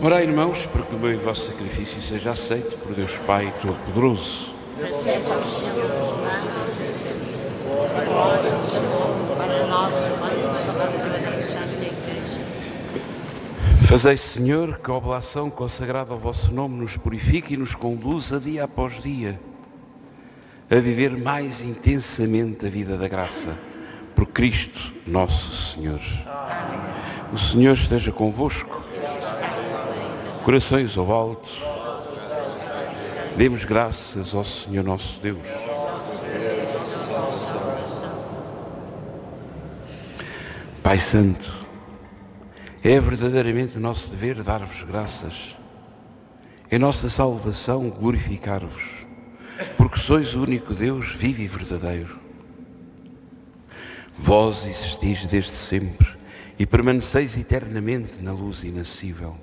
Orai, irmãos, para que o meu e vosso sacrifício seja aceito por Deus Pai Todo-Poderoso. Receba o Senhor dos manos, a glória do seu nome, para nós, da Igreja. Fazei, Senhor, que a oblação consagrada ao vosso nome nos purifique e nos conduza dia após dia a viver mais intensamente a vida da graça, por Cristo nosso Senhor. Amém. O Senhor esteja convosco. Corações ao alto. Demos graças ao Senhor nosso Deus. Pai Santo, é verdadeiramente o nosso dever dar-vos graças. É nossa salvação glorificar-vos, porque sois o único Deus vivo e verdadeiro. Vós existis desde sempre e permaneceis eternamente na luz inacessível.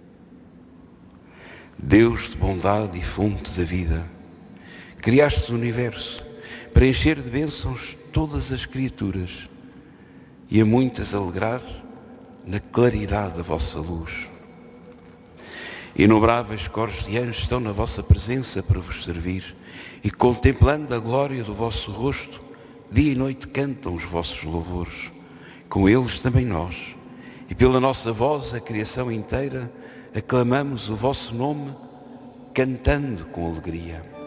Deus de bondade e fonte da vida, criastes o universo para encher de bênçãos todas as criaturas e a muitas alegrar na claridade da vossa luz. Inumeráveis coros de anjos estão na vossa presença para vos servir e, contemplando a glória do vosso rosto, dia e noite cantam os vossos louvores. Com eles também nós, e pela nossa voz a criação inteira, aclamamos o vosso nome, cantando com alegria.